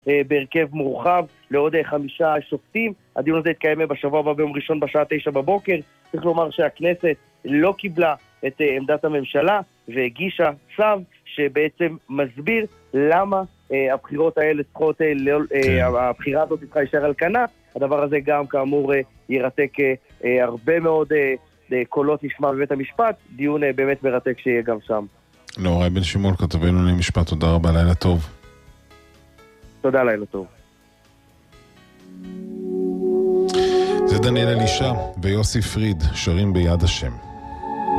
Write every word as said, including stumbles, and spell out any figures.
בהרכב מורחב לעוד חמישה שופטים. הדיון הזה יתקיים בשבוע הבא ביום ראשון בשעה תשע בבוקר. צריך לומר שהכנסת לא קיבלה את עמדת הממשלה והגישה צו שבעצם מסביר למה הבחירות האלה צריכות, הבחירה הזאת צריכה להישאר על כנה. הדבר הזה גם כאמור ירתק הרבה מאוד קולות נשמע בבית המשפט. דיון באמת מרתק שיהיה גם שם. לא, ראי בן שימול, כתבנו לענייני משפט, תודה רבה, לילה טוב. תודה, לילה טוב. זה דניאל אלישע ויוסי פריד שרים ביד השם.